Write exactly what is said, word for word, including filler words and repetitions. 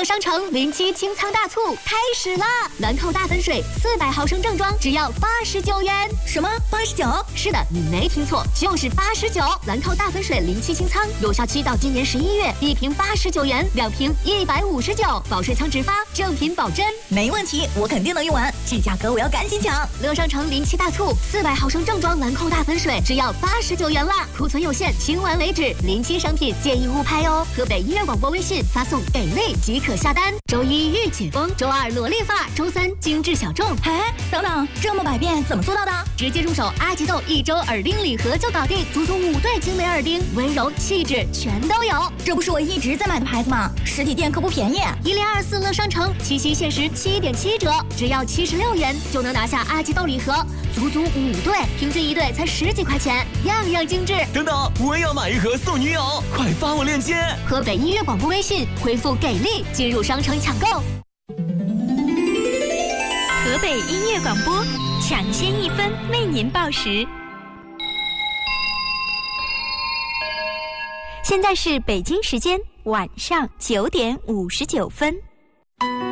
乐商城临期清仓大促开始啦！兰蔻大粉水四百毫升正装只要八十九元。 什么？八十九？ 是的，你没听错，就是八十九。兰蔻大粉水临期清仓，有效期到今年十一月，一瓶八十九元，两瓶一百五十九，保税仓直发，正品保真。 没问题，我肯定能用完。这价格我要赶紧抢！ 乐商城临期大促，四百毫升正装兰蔻大粉水只要八十九元啦，库存有限，清完为止。临期商品建议勿拍哦。河北音乐广播微信发送给力即可下单。周一御姐风，周二萝莉发，周三精致小众。 哎，等等，这么百变怎么做到的？ 直接入手阿吉豆一周耳钉礼盒就搞定，足足五对精美耳钉，温柔气质全都有。 这不是我一直在买的牌子吗？实体店可不便宜。 一零二四乐商城七夕限时七点七折，只要七十六元就能拿下阿吉豆礼盒，足足五对，平均一对才十几块钱，样样精致。 等等，我也要买一盒送女友，快发我链接！ 河北音乐广播微信回复给力进入商城抢购。 河北音乐广播，抢先一分为您报时。现在是北京时间晚上九点五十九分。